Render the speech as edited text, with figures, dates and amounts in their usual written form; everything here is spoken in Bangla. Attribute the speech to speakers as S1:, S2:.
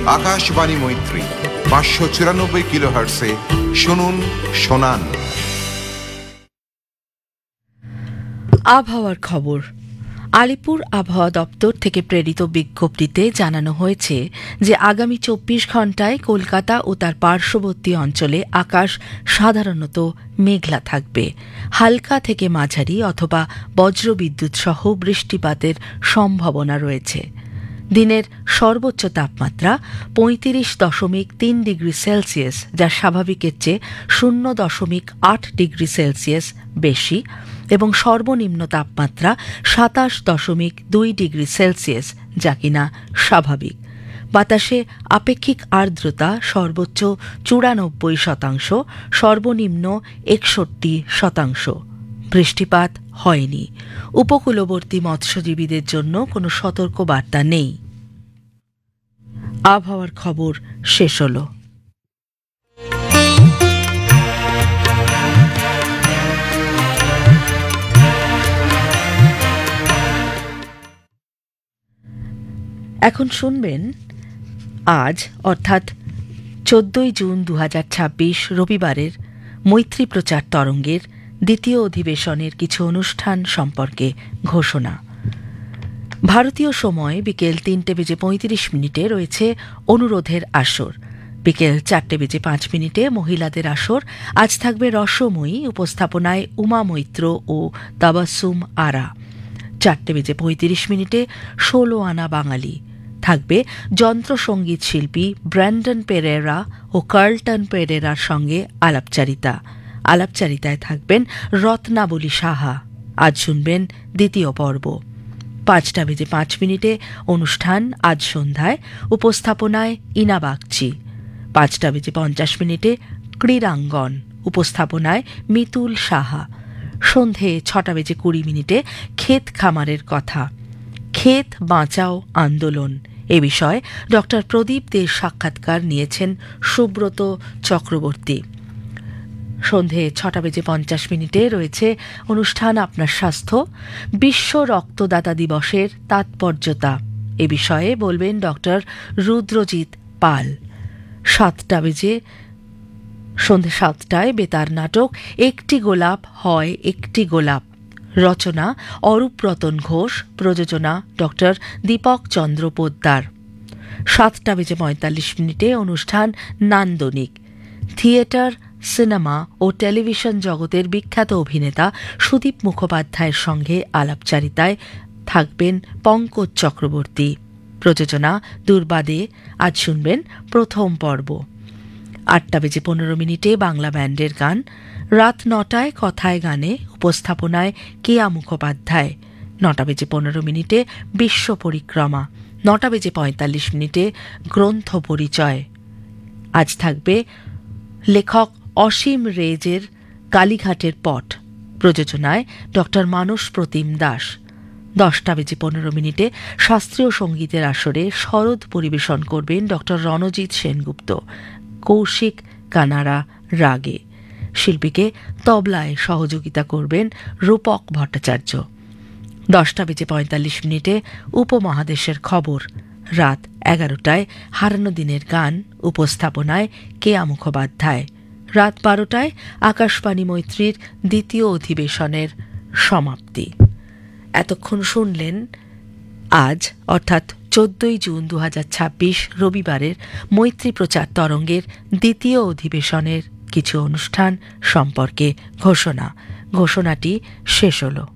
S1: আকাশবাণী মৈত্রী 594 কিলোহার্টসে শুনুন শোনান।
S2: আবহাওয়ার খবর। আলিপুর আবহাওয়া দপ্তর থেকে প্রেরিত বিজ্ঞপ্তিতে জানানো হয়েছে যে আগামী 24 ঘণ্টায় কলকাতা ও তার পার্শ্ববর্তী অঞ্চলে আকাশ সাধারণত মেঘলা থাকবে। হালকা থেকে মাঝারি অথবা বজ্রবিদ্যুৎ সহ বৃষ্টিপাতের সম্ভাবনা রয়েছে। দিনের সর্বোচ্চ তাপমাত্রা 35.3 ডিগ্রি সেলসিয়াস, যা স্বাভাবিকের চেয়ে 0.8 ডিগ্রি সেলসিয়াস বেশি, এবং সর্বনিম্ন তাপমাত্রা 27.2 ডিগ্রি সেলসিয়াস, যা কিনা স্বাভাবিক। বাতাসে আপেক্ষিক আর্দ্রতা সর্বোচ্চ 94%, সর্বনিম্ন 61%। বৃষ্টিপাত হয়নি। উপকূলবর্তী মৎস্যজীবীদের জন্য কোনো সতর্ক বার্তা নেই। আবহাওয়ার খবর শেষ হল। এখন শুনবেন আজ অর্থাৎ 14 জুন 2026 রবিবারের মৈত্রী প্রচার তরঙ্গের দ্বিতীয় অধিবেশনের কিছু অনুষ্ঠান সম্পর্কে ঘোষণা। ভারতীয় সময় বিকেল 3:35 রয়েছে অনুরোধের আসর। বিকেল 4:05 মহিলাদের আসর। আজ থাকবে রসময়ী, উপস্থাপনায় উমা মৈত্র ও তাবাসসুম আরা। 4:35 16 আনা বাঙালি। থাকবে যন্ত্রসঙ্গীত শিল্পী ব্র্যান্ডন পেরেরা ও কার্লটন পেরেরার সঙ্গে আলাপচারিতা। আলাপচারিতায় থাকবেন রত্নাবলী সাহা। আজ শুনবেন দ্বিতীয় পর্ব। 5:05 অনুষ্ঠান আজ সন্ধ্যায়, উপস্থাপনায় ইনা বাগচি। 5:50 ক্রীড়াঙ্গন, উপস্থাপনায় মিতুল সাহা। সন্ধে 6:20 ক্ষেত খামারের কথা, ক্ষেত বাঁচাও আন্দোলন এ বিষয়ে ডক্টর প্রদীপ দের সাক্ষাৎকার নিয়েছেন সুব্রত চক্রবর্তী। সন্ধে 6:50 রয়েছে অনুষ্ঠান আপনার স্বাস্থ্য, বিশ্ব রক্তদাতা দিবসের তাৎপর্যতা এ বিষয়ে বলবেন ডক্টর রুদ্রজিৎ পাল। সন্ধে 7টায় বেতার নাটক একটি গোলাপ হয় একটি গোলাপ, রচনা অরূপরতন ঘোষ, প্রযোজনা ডক্টর দীপক চন্দ্র পোদ্দার। 7:45 অনুষ্ঠান নান্দনিক। থিয়েটার, সিনেমা ও টেলিভিশন জগতের বিখ্যাত অভিনেতা সুদীপ মুখোপাধ্যায়ের সঙ্গে আলাপচারিতায় থাকবেন পঙ্কজ চক্রবর্তী। প্রযোজনা দুর্বাদে। আজ শুনবেন প্রথম পর্ব। 8:15 বাংলা ব্যান্ডের গান। রাত 9টায় কথায় গানে, উপস্থাপনায় কেয়া মুখোপাধ্যায়। 9:15 বিশ্ব পরিক্রমা। 9:45 গ্রন্থ পরিচয়। আজ থাকবে লেখক অসীম রেজের কালীঘাটের পট। প্রযোজনায় ডক্টর মানস প্রতিম দাস। 10:15 শাস্ত্রীয় সঙ্গীতের আসরে শরৎ পরিবেশন করবেন ডক্টর রণজিৎ সেনগুপ্ত, কৌশিক কানাড়া রাগে। শিল্পীকে তবলায় সহযোগিতা করবেন রূপক ভট্টাচার্য। 10:45 উপমহাদেশের খবর। রাত 11টায় হারানো দিনের গান, উপস্থাপনায় কেয়া মুখোপাধ্যায়। রাত 12টায় আকাশবাণী মৈত্রীর দ্বিতীয় অধিবেশনের সমাপ্তি। এতক্ষণ শুনলেন আজ অর্থাৎ 14 জুন 2026 রবিবারের মৈত্রী প্রচার তরঙ্গের দ্বিতীয় অধিবেশনের কিছু অনুষ্ঠান সম্পর্কে ঘোষণা। ঘোষণাটি শেষ হল।